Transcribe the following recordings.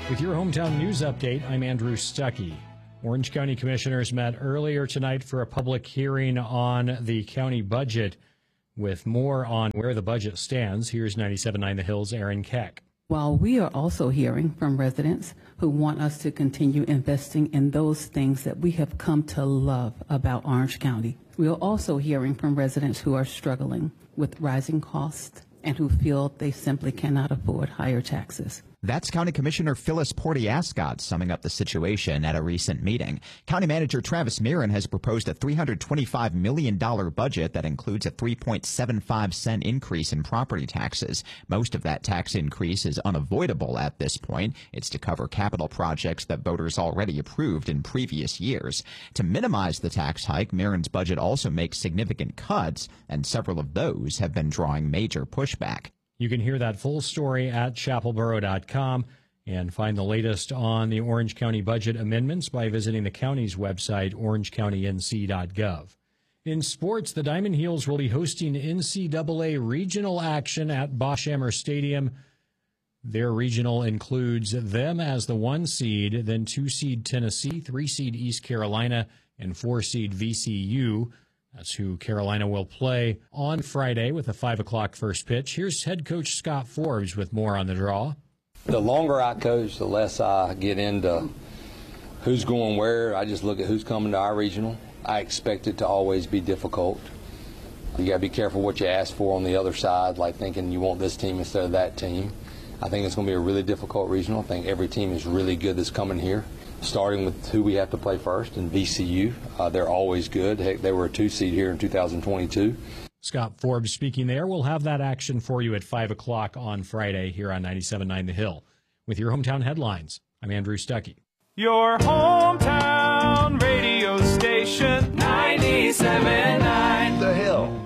With your hometown news update, I'm Andrew Stuckey. Orange County commissioners met earlier tonight for a public hearing on the county budget. With more on where the budget stands, here's 97.9 The Hill's Aaron Keck. While we are also hearing from residents who want us to continue investing in those things that we have come to love about Orange County, we are also hearing from residents who are struggling with rising costs and who feel they simply cannot afford higher taxes. That's County Commissioner Phyllis Porty-Ascott summing up the situation at a recent meeting. County Manager Travis Mirren has proposed a $325 million budget that includes a 3.75-cent increase in property taxes. Most of that tax increase is unavoidable at this point. It's to cover capital projects that voters already approved in previous years. To minimize the tax hike, Mirren's budget also makes significant cuts, and several of those have been drawing major pushback. You can hear that full story at chapelboro.com and find the latest on the Orange County budget amendments by visiting the county's website, orangecountync.gov. In sports, the Diamond Heels will be hosting NCAA regional action at Bosch Amherst Stadium. Their regional includes them as the 1 seed, then 2 seed Tennessee, 3 seed East Carolina, and 4 seed VCU. That's who Carolina will play on Friday with a 5 o'clock first pitch. Here's head coach Scott Forbes with more on the draw. The longer I coach, the less I get into who's going where. I just look at who's coming to our regional. I expect it to always be difficult. You got to be careful what you ask for on the other side, like thinking you want this team instead of that team. I think it's going to be a really difficult regional. I think every team is really good that's coming here. Starting with who we have to play first in VCU. They're always good. Heck, they were a 2 seed here in 2022. Scott Forbes speaking there. We'll have that action for you at 5 o'clock on Friday here on 97.9 The Hill. With your hometown headlines, I'm Andrew Stuckey. Your hometown radio station, 97.9 The Hill.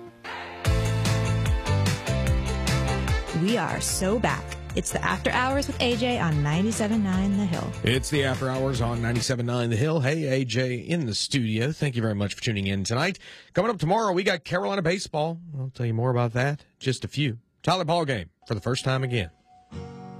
We are so back. It's the After Hours with AJ on 97.9 The Hill. It's the After Hours on 97.9 The Hill. Hey, AJ in the studio. Thank you very much for tuning in tonight. Coming up tomorrow, we got Carolina baseball. I'll tell you more about that. Just a few. Tyler ball game for the first time again.